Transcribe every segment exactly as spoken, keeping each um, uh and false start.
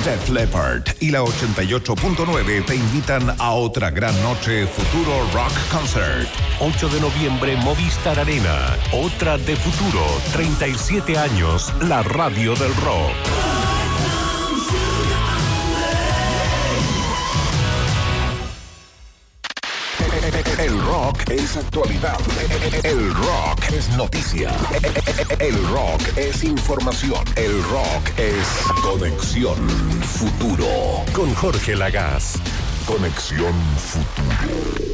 Def Leppard y la ochenta y ocho punto nueve te invitan a otra gran noche Futuro Rock Concert. ocho de noviembre, Movistar Arena. Otra de Futuro. treinta y siete años, la radio del rock. El rock es actualidad. El rock es noticia. El rock es información. El rock es Conexión Futuro. Con Jorge Lagaz. Conexión Futuro.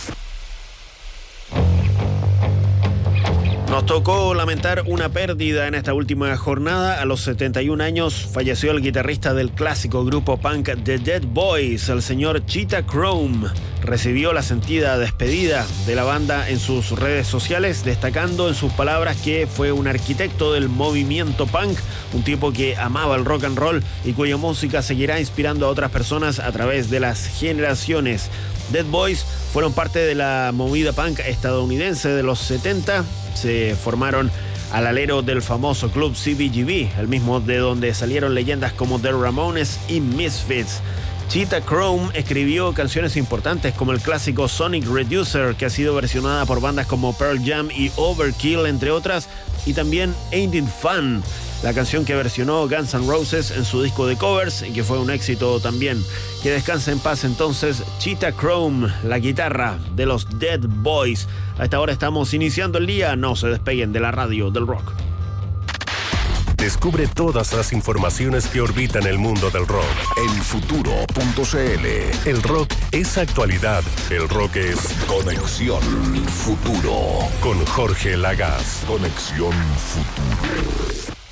Nos tocó lamentar una pérdida en esta última jornada. A los setenta y un años falleció el guitarrista del clásico grupo punk The Dead Boys, el señor Cheetah Chrome. Recibió la sentida despedida de la banda en sus redes sociales, destacando en sus palabras que fue un arquitecto del movimiento punk, un tipo que amaba el rock and roll y cuya música seguirá inspirando a otras personas a través de las generaciones. Dead Boys fueron parte de la movida punk estadounidense de los setenta. Se formaron al alero del famoso club C B G B, el mismo de donde salieron leyendas como The Ramones y Misfits. Cheetah Chrome escribió canciones importantes como el clásico Sonic Reducer, que ha sido versionada por bandas como Pearl Jam y Overkill, entre otras, y también Ain't It Fun, la canción que versionó Guns N' Roses en su disco de covers y que fue un éxito también. Que descanse en paz entonces Cheetah Chrome, la guitarra de los Dead Boys. A esta hora estamos iniciando el día, no se despeguen de la radio del rock. Descubre todas las informaciones que orbitan el mundo del rock en futuro punto c l. El rock es actualidad. El rock es Conexión Futuro. Con Jorge Lagaz. Conexión Futuro.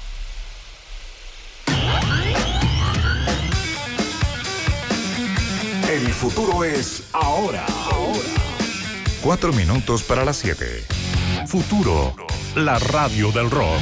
El futuro es ahora. Ahora. Cuatro minutos para las siete. Futuro, la radio del rock.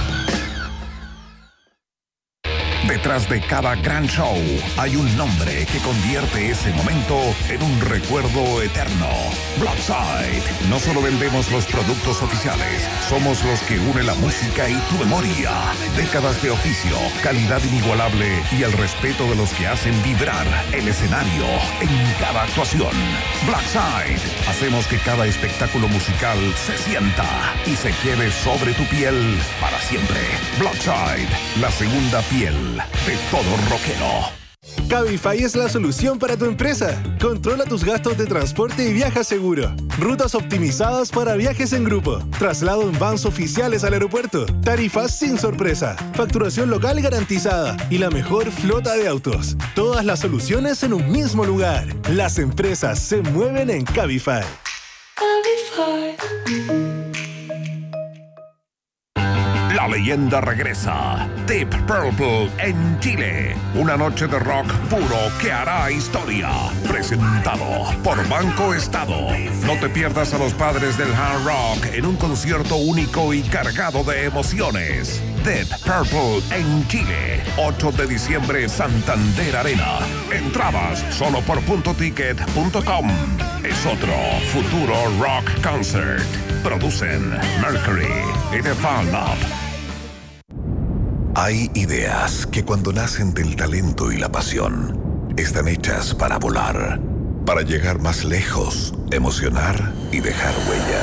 Detrás de cada gran show hay un nombre que convierte ese momento en un recuerdo eterno. Blackside. No solo vendemos los productos oficiales, somos los que unen la música y tu memoria. Décadas de oficio, calidad inigualable y el respeto de los que hacen vibrar el escenario en cada actuación. Blackside. Hacemos que cada espectáculo musical se sienta y se quede sobre tu piel para siempre. Blackside, la segunda piel de todo rockero. Cabify es la solución para tu empresa. Controla tus gastos de transporte y viaja seguro. Rutas optimizadas para viajes en grupo. Traslado en vans oficiales al aeropuerto. Tarifas sin sorpresa. Facturación local garantizada. Y la mejor flota de autos. Todas las soluciones en un mismo lugar. Las empresas se mueven en Cabify. Cabify. La leyenda regresa. Deep Purple en Chile. Una noche de rock puro que hará historia. Presentado por Banco Estado. No te pierdas a los padres del hard rock en un concierto único y cargado de emociones. Deep Purple en Chile. ocho de diciembre, Santander Arena. Entradas solo por punto ticket punto com. Es otro Futuro Rock Concert. Producen Mercury y The Fan Lab. Hay ideas que cuando nacen del talento y la pasión, están hechas para volar, para llegar más lejos, emocionar y dejar huella.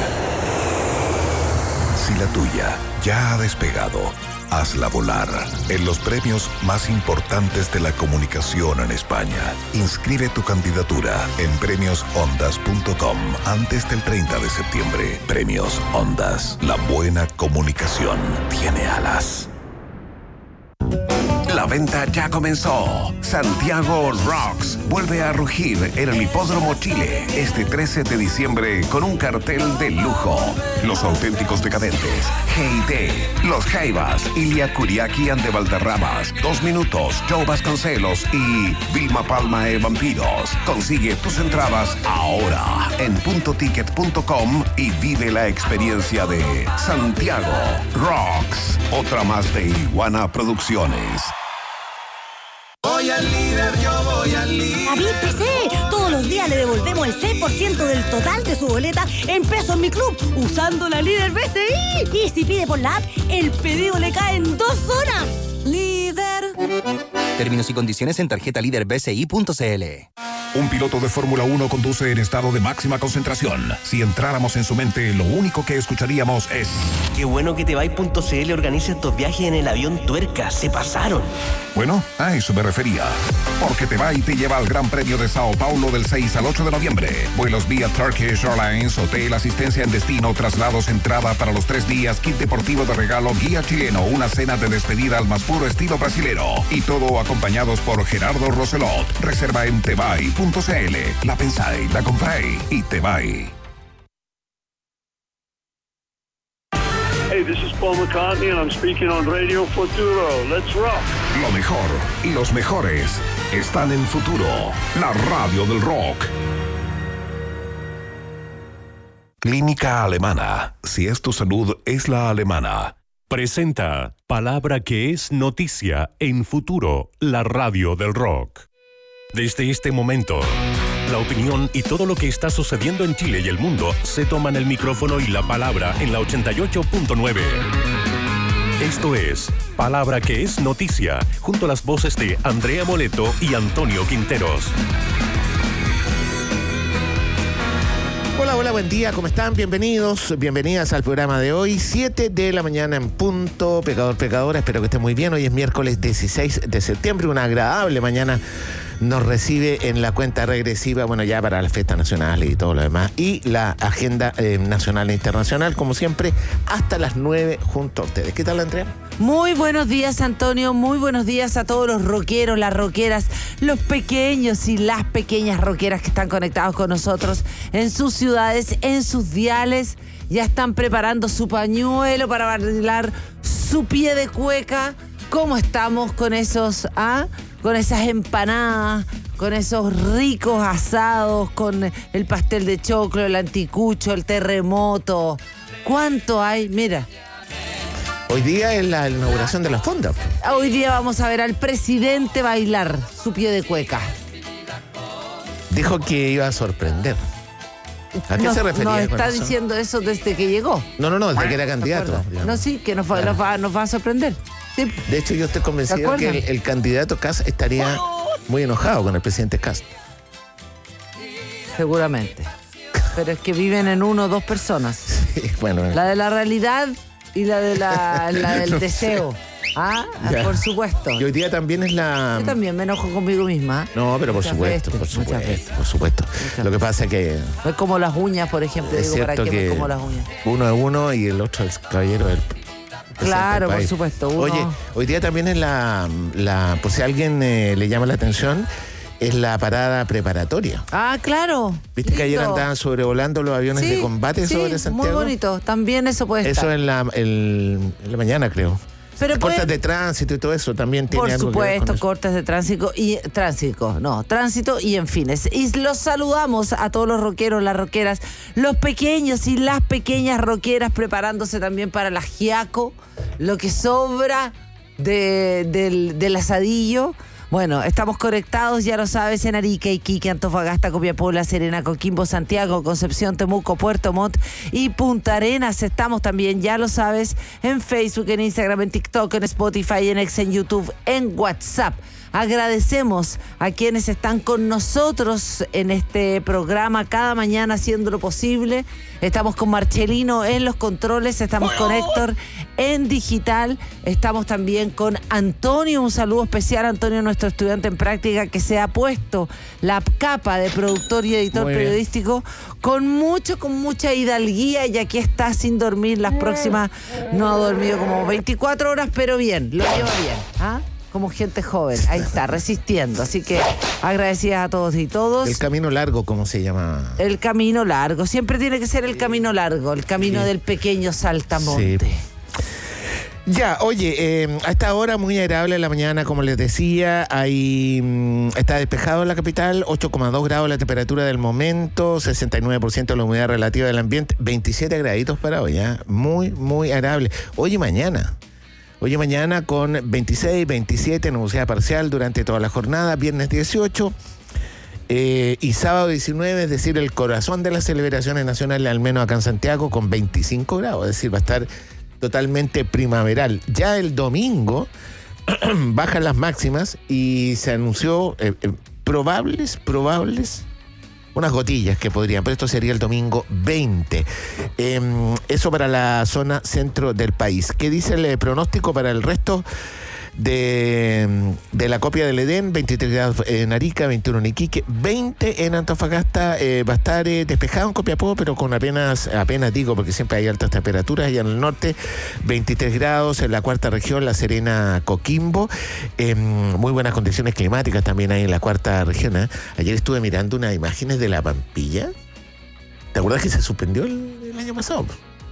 Si la tuya ya ha despegado, hazla volar en los premios más importantes de la comunicación en España. Inscribe tu candidatura en premios ondas punto com antes del treinta de septiembre. Premios Ondas. La buena comunicación tiene alas. La venta ya comenzó. Santiago Rocks vuelve a rugir en el Hipódromo Chile este trece de diciembre con un cartel de lujo. Los auténticos decadentes, G I T, Los Jaivas, Ilia Kuriaki and de Valderramas, Dos Minutos, Joe Vasconcelos y Vilma Palma e Vampiros. Consigue tus entradas ahora en punto ticket punto com y vive la experiencia de Santiago Rocks. Otra más de Iguana Producciones. Voy al líder, yo voy al líder. ¡Avíspese! Todos los días le devolvemos el seis por ciento del total de su boleta en pesos Mi Club, usando la líder B C I. Y si pide por la app, el pedido le cae en dos horas. Líder. Términos y condiciones en tarjeta líder b c i punto c l. Un piloto de Fórmula uno conduce en estado de máxima concentración. Si entráramos en su mente, lo único que escucharíamos es... Qué bueno que Tebay.cl organiza estos viajes en el avión Tuerca. Se pasaron. Bueno, a eso me refería. Porque Tebay te lleva al Gran Premio de Sao Paulo del seis al ocho de noviembre. Vuelos vía Turkish Airlines, hotel, asistencia en destino, traslados, entrada para los tres días, kit deportivo de regalo, guía chileno, una cena de despedida al más puro estilo brasilero. Y todo acompañados por Gerardo Roselot. Reserva en tebay punto c l. La pensáis, la compráis y Tebay. Hey, this is Paul McCartney and I'm speaking on Radio Futuro. Let's rock. Lo mejor y los mejores están en Futuro, la radio del rock. Clínica Alemana. Si es tu salud, es la alemana. Presenta Palabra que es noticia en Futuro, la radio del rock. Desde este momento, la opinión y todo lo que está sucediendo en Chile y el mundo se toman el micrófono y la palabra en la ochenta y ocho punto nueve. Esto es Palabra que es noticia, junto a las voces de Andrea Moleto y Antonio Quinteros. Hola, hola, buen día, ¿cómo están? Bienvenidos, bienvenidas al programa de hoy, siete de la mañana en punto. Pecador, pecadora, espero que estén muy bien. Hoy es miércoles dieciséis de septiembre, una agradable mañana nos recibe en la cuenta regresiva, bueno, ya para las fiestas nacionales y todo lo demás, y la agenda eh, nacional e internacional, como siempre, hasta las nueve junto a ustedes. ¿Qué tal, Andrea? Muy buenos días, Antonio, muy buenos días a todos los rockeros, las rockeras, los pequeños y las pequeñas rockeras que están conectados con nosotros en sus ciudades, en sus diales. Ya están preparando su pañuelo para bailar su pie de cueca. ¿Cómo estamos con esos, ah? Con esas empanadas, con esos ricos asados, con el pastel de choclo, el anticucho, el terremoto? ¿Cuánto hay? Mira. Hoy día es la inauguración de la fonda. Hoy día vamos a ver al presidente bailar su pie de cueca. Dijo que iba a sorprender. ¿A qué no, se refería? No, está eso? diciendo eso desde que llegó. No, no, no, desde que era candidato. No, sí, que nos va, nos va, nos va a sorprender. Sí. De hecho, yo estoy convencido que el, el candidato Kast estaría muy enojado con el presidente Kast. Seguramente. Pero es que viven en uno o dos personas. Sí, bueno. La de la realidad y la de la, la del no deseo. Sé. Ah, ya. Por supuesto. Y hoy día también es la... Yo también me enojo conmigo misma. No, pero por muchas supuesto, veces, por supuesto, veces. por supuesto. Muchas Lo que pasa es que... No es como las uñas, por ejemplo. Es digo, ¿para cierto qué que me como las uñas? Uno es uno y el otro es el caballero del... Claro, por supuesto. Uno... Oye, hoy día también es la, la por si a alguien eh, le llama la atención, es la parada preparatoria. Ah, claro. ¿Viste lindo. Que ayer andaban sobrevolando los aviones sí, de combate sí, sobre Santiago? Muy bonito. También eso puede estar. Eso en la, el, en la mañana, creo. Pero cortes puede... de tránsito y todo eso también tiene Por algo supuesto, que ver con cortes de tránsito y tránsito, no, tránsito y en fines. Y los saludamos a todos los rockeros, las rockeras, los pequeños y las pequeñas rockeras preparándose también para la giaco, lo que sobra de, del, del asadillo. Bueno, estamos conectados, ya lo sabes, en Arica, Iquique, Antofagasta, Copiapó, La Serena, Coquimbo, Santiago, Concepción, Temuco, Puerto Montt y Punta Arenas. Estamos también, ya lo sabes, en Facebook, en Instagram, en TikTok, en Spotify, en X, en YouTube, en WhatsApp. Agradecemos a quienes están con nosotros en este programa cada mañana haciéndolo posible. Estamos con Marcelino en los controles, estamos con Héctor en digital, estamos también con Antonio, un saludo especial a Antonio, nuestro estudiante en práctica que se ha puesto la capa de productor y editor Muy periodístico bien. con mucho, con mucha hidalguía y aquí está sin dormir las próximas, no ha dormido como veinticuatro horas, pero bien, lo lleva bien, ¿ah? Como gente joven, ahí está, resistiendo. Así que agradecidas a todos y todos. El camino largo, ¿cómo se llama? El camino largo, siempre tiene que ser el camino largo, el camino sí. del pequeño saltamonte. Sí. Ya, oye, eh, a esta hora muy agradable en la mañana, como les decía, hay, mm, está despejado en la capital, ocho coma dos grados la temperatura del momento, sesenta y nueve por ciento la humedad relativa del ambiente, veintisiete graditos para hoy, ¿eh? Muy, muy agradable. Hoy y mañana. Hoy y mañana con veintiséis, veintisiete, nubosidad parcial durante toda la jornada, viernes dieciocho eh, y sábado diecinueve, es decir, el corazón de las celebraciones nacionales, al menos acá en Santiago, con veinticinco grados, es decir, va a estar totalmente primaveral. Ya el domingo bajan las máximas y se anunció eh, eh, probables, probables, unas gotillas que podrían, pero esto sería el domingo veinte. Eh, eso para la zona centro del país. ¿Qué dice el eh, pronóstico para el resto de, de la copia del Edén? veintitrés grados en Arica, veintiuno en Iquique, veinte en Antofagasta. Eh, va a estar eh, despejado en Copiapó, pero con apenas, apenas digo, porque siempre hay altas temperaturas allá en el norte. veintitrés grados en la cuarta región, La Serena, Coquimbo. Eh, muy buenas condiciones climáticas también hay en la cuarta región. ¿eh? Ayer estuve mirando unas imágenes de la Pampilla. ¿Te acuerdas que se suspendió el, el año pasado?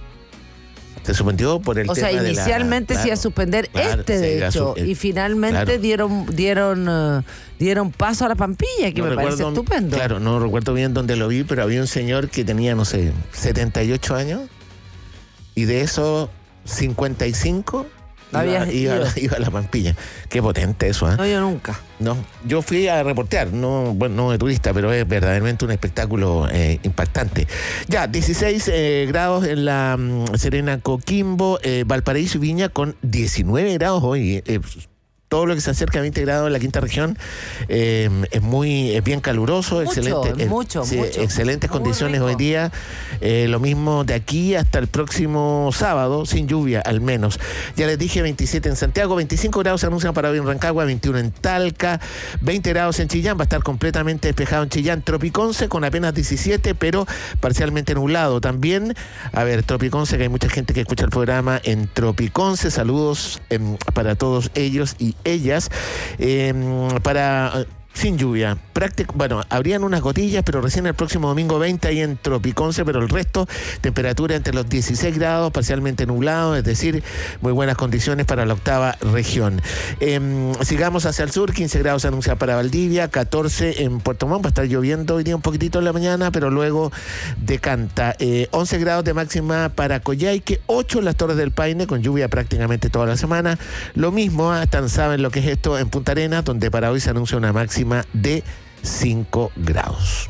Se suspendió por el o tema de sea, inicialmente la, se iba a suspender claro, este, de hecho, su, y finalmente claro. dieron dieron uh, dieron paso a la Pampilla, que no me recuerdo, parece estupendo. Claro, no recuerdo bien dónde lo vi, pero había un señor que tenía, no sé, setenta y ocho años, y de esos cincuenta y cinco iba, iba, iba, iba a la Pampilla. Qué potente eso, ¿eh? No, yo nunca. No, yo fui a reportear, no, bueno, no de turista, pero es verdaderamente un espectáculo eh, impactante. Ya, dieciséis eh, grados en la um, Serena, Coquimbo, eh, Valparaíso y Viña con diecinueve grados hoy. Eh, todo lo que se acerca a veinte grados en la quinta región eh, es muy es bien caluroso, mucho, excelente, mucho, sí, mucho. excelentes Muy condiciones rico. hoy día. Eh, lo mismo de aquí hasta el próximo sábado, sin lluvia al menos. Ya les dije, veintisiete en Santiago, veinticinco grados se anuncian para hoy en Rancagua, veintiuno en Talca, veinte grados en Chillán, va a estar completamente despejado en Chillán. Tropiconce con apenas diecisiete, pero parcialmente nublado. También, a ver, Tropiconce, que hay mucha gente que escucha el programa en Tropiconce, saludos eh, para todos ellos y ellas, eh, para... sin lluvia, práctico, bueno, habrían unas gotillas, pero recién el próximo domingo veinte ahí en Tropiconce, pero el resto, temperatura entre los dieciséis grados, parcialmente nublado, es decir, muy buenas condiciones para la octava región. Eh, sigamos hacia el sur, quince grados se anuncia para Valdivia, catorce en Puerto Montt, va a estar lloviendo hoy día un poquitito en la mañana, pero luego decanta. Eh, once grados de máxima para Coyhaique, ocho en las Torres del Paine, con lluvia prácticamente toda la semana. Lo mismo, ¿eh? Tan saben lo que es esto en Punta Arenas, donde para hoy se anuncia una máxima de cinco grados.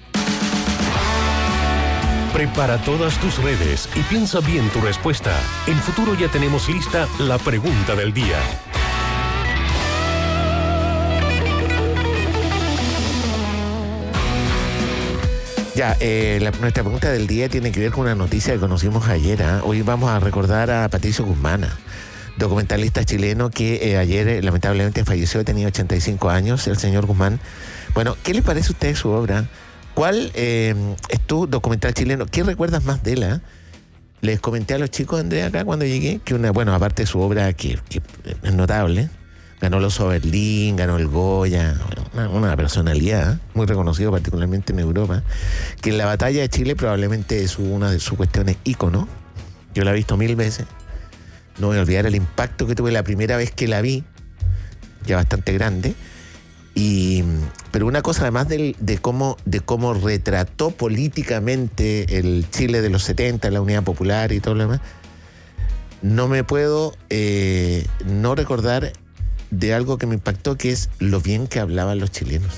Prepara todas tus redes y piensa bien tu respuesta. En Futuro ya tenemos lista la pregunta del día. Ya, eh, la, nuestra pregunta del día tiene que ver con una noticia que conocimos ayer. ¿eh? Hoy vamos a recordar a Patricio Guzmán, documentalista chileno que eh, ayer eh, lamentablemente falleció, tenía ochenta y cinco años, el señor Guzmán. Bueno, ¿qué les parece a ustedes su obra? ¿Cuál eh, es tu documental chileno? ¿Qué recuerdas más de él? Eh? Les comenté a los chicos, Andrea, acá cuando llegué, que una, bueno, aparte de su obra que, que es notable, ganó el Oso Berlín, ganó el Goya, bueno, una, una personalidad ¿eh? muy reconocido particularmente en Europa, que en la batalla de Chile probablemente es una de sus cuestiones ícono. Yo la he visto mil veces. No voy a olvidar el impacto que tuve la primera vez que la vi, ya bastante grande. Y, pero una cosa además de, de, cómo, de cómo retrató políticamente el Chile de los setenta, la Unidad Popular y todo lo demás, no me puedo eh, no recordar de algo que me impactó, que es lo bien que hablaban los chilenos.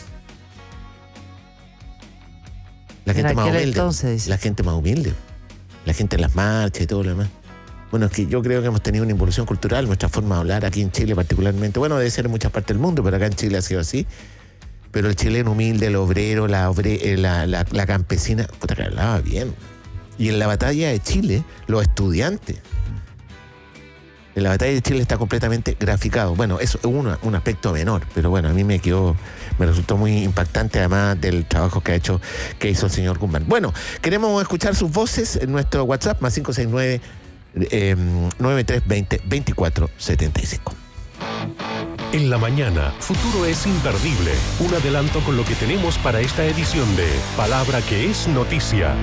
La gente más humilde. Entonces. La gente más humilde. La gente en las marchas y todo lo demás. Bueno, es que yo creo que hemos tenido una involución cultural, nuestra forma de hablar aquí en Chile particularmente. Bueno, debe ser en muchas partes del mundo, pero acá en Chile ha sido así. Pero el chileno humilde, el obrero, la, obre, la, la, la campesina, puta, que hablaba bien. Y en la batalla de Chile, los estudiantes. En la batalla de Chile está completamente graficado. Bueno, eso es un, un aspecto menor, pero bueno, a mí me quedó, me resultó muy impactante, además del trabajo que ha hecho, que hizo el señor Guzmán. Bueno, queremos escuchar sus voces en nuestro WhatsApp, más cinco seis nueve, nueve tres dos cero, veinticuatro setenta y cinco. En la mañana, Futuro es imperdible. Un adelanto con lo que tenemos para esta edición de Palabra que es Noticia.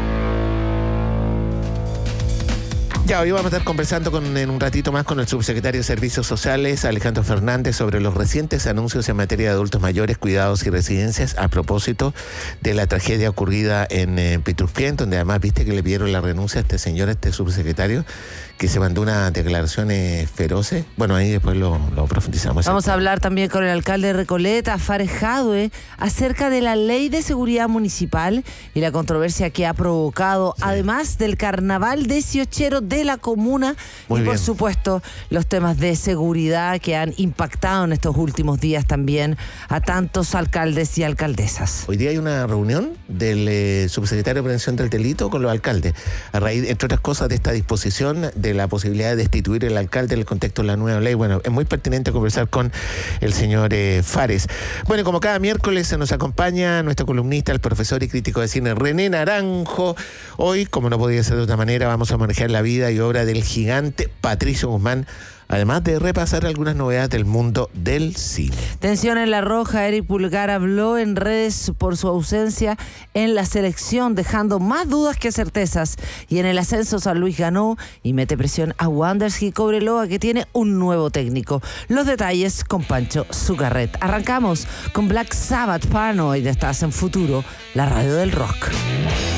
Ya, hoy vamos a estar conversando con, en un ratito más con el subsecretario de Servicios Sociales, Alejandro Fernández, sobre los recientes anuncios en materia de adultos mayores, cuidados y residencias, a propósito de la tragedia ocurrida en eh, Petrusquén, donde además viste que le pidieron la renuncia a este señor, a este subsecretario, que se mandó unas declaraciones feroces. Bueno, ahí después lo, lo profundizamos. Vamos a hablar también con el alcalde de Recoleta, Fares Jadue, acerca de la ley de seguridad municipal y la controversia que ha provocado, sí. Además del carnaval dieciochero de de la comuna. Muy y por bien. supuesto los temas de seguridad que han impactado en estos últimos días también a tantos alcaldes y alcaldesas. Hoy día hay una reunión del eh, subsecretario de Prevención del Delito con los alcaldes, a raíz, entre otras cosas, de esta disposición de la posibilidad de destituir el alcalde en el contexto de la nueva ley. Bueno, es muy pertinente conversar con el señor eh, Fares. Bueno, como cada miércoles se nos acompaña nuestro columnista, el profesor y crítico de cine René Naranjo. Hoy, como no podía ser de otra manera, vamos a manejar la vida y obra del gigante Patricio Guzmán, además de repasar algunas novedades del mundo del cine. Tensión en La Roja. Eric Pulgar habló en redes por su ausencia en la selección, dejando más dudas que certezas. Y en el ascenso, San Luis ganó y mete presión a Wanderers y Cobreloa, que tiene un nuevo técnico. Los detalles con Pancho Zucarret. Arrancamos con Black Sabbath, Paranoid. Estás en Futuro, la radio del rock.